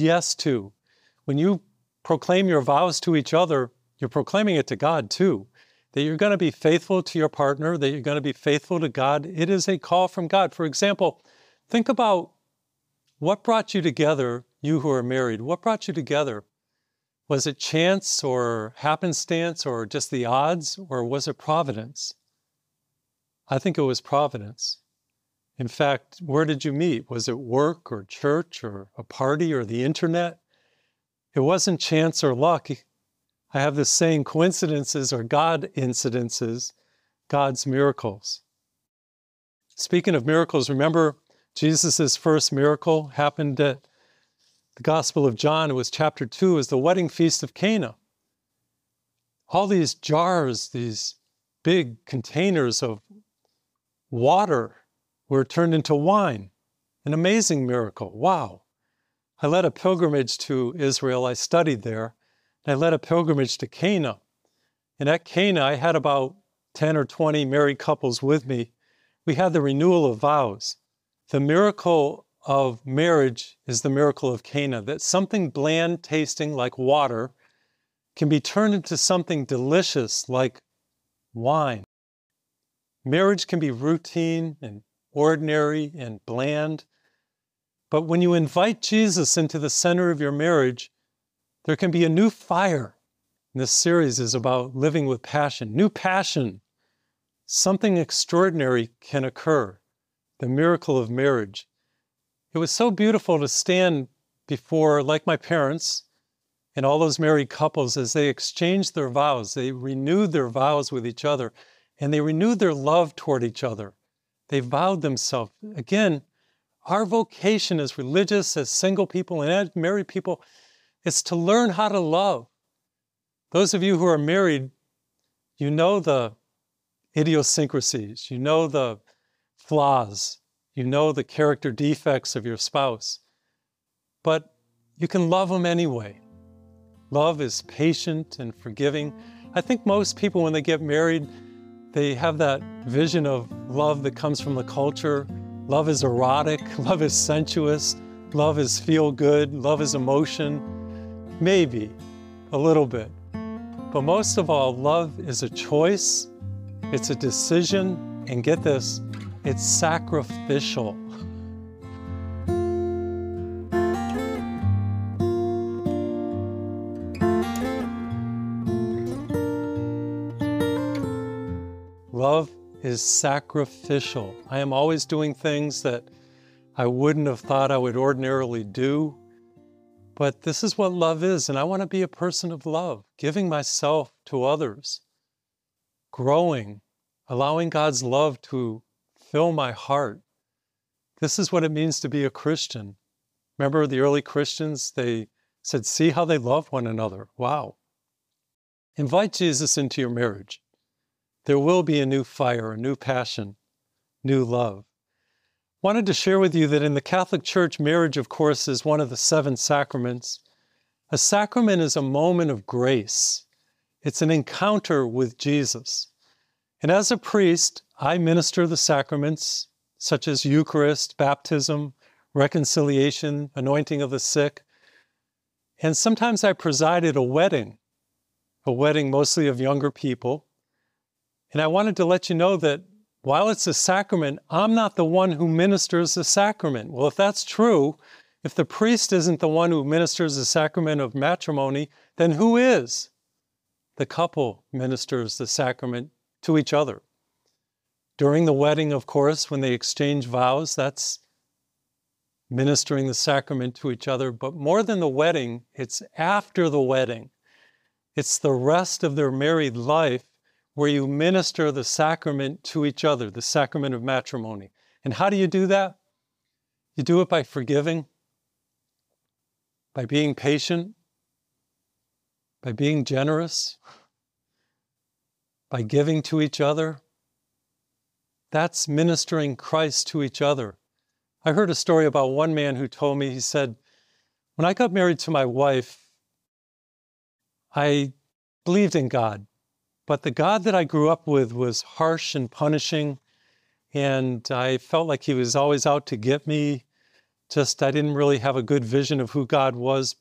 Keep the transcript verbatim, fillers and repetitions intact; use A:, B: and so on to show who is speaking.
A: yes to. When you proclaim your vows to each other, you're proclaiming it to God too. That you're going to be faithful to your partner, that you're going to be faithful to God. It is a call from God. For example, think about what brought you together, you who are married. What brought you together? Was it chance or happenstance or just the odds, or was it providence? I think it was providence. In fact, where did you meet? Was it work or church or a party or the internet? It wasn't chance or luck. I have this saying, coincidences are God incidences, God's miracles. Speaking of miracles, remember Jesus' first miracle happened at the Gospel of John. It was chapter two, is the wedding feast of Cana. All these jars, these big containers of water were turned into wine. An amazing miracle. Wow. I led a pilgrimage to Israel. I studied there. I led a pilgrimage to Cana. And at Cana, I had about ten or twenty married couples with me. We had the renewal of vows. The miracle of marriage is the miracle of Cana, that something bland tasting like water can be turned into something delicious like wine. Marriage can be routine and ordinary and bland. But when you invite Jesus into the center of your marriage, there can be a new fire. And this series is about living with passion. New passion. Something extraordinary can occur. The miracle of marriage. It was so beautiful to stand before, like my parents, and all those married couples as they exchanged their vows. They renewed their vows with each other, and they renewed their love toward each other. They vowed themselves. Again, our vocation as religious, as single people, and as married people, is to learn how to love. Those of you who are married, you know the idiosyncrasies, you know the flaws, you know the character defects of your spouse, but you can love them anyway. Love is patient and forgiving. I think most people, when they get married, they have that vision of love that comes from the culture. Love is erotic, love is sensuous, love is feel good, love is emotion. Maybe a little bit. But most of all, love is a choice, it's a decision, and get this, it's sacrificial. Love is sacrificial. I am always doing things that I wouldn't have thought I would ordinarily do. But this is what love is, and I want to be a person of love, giving myself to others, growing, allowing God's love to fill my heart. This is what it means to be a Christian. Remember the early Christians, they said, see how they love one another. Wow. Invite Jesus into your marriage. There will be a new fire, a new passion, new love. Wanted to share with you that in the Catholic Church, marriage, of course, is one of the seven sacraments. A sacrament is a moment of grace. It's an encounter with Jesus. And as a priest, I minister the sacraments, such as Eucharist, baptism, reconciliation, anointing of the sick. And sometimes I preside at a wedding, a wedding mostly of younger people. And I wanted to let you know that while it's a sacrament, I'm not the one who ministers the sacrament. Well, if that's true, if the priest isn't the one who ministers the sacrament of matrimony, then who is? The couple ministers the sacrament to each other. During the wedding, of course, when they exchange vows, that's ministering the sacrament to each other. But more than the wedding, it's after the wedding. It's the rest of their married life where you minister the sacrament to each other, the sacrament of matrimony. And how do you do that? You do it by forgiving, by being patient, by being generous, by giving to each other. That's ministering Christ to each other. I heard a story about one man who told me, he said, when I got married to my wife, I believed in God. But the God that I grew up with was harsh and punishing, and I felt like he was always out to get me, just I didn't really have a good vision of who God was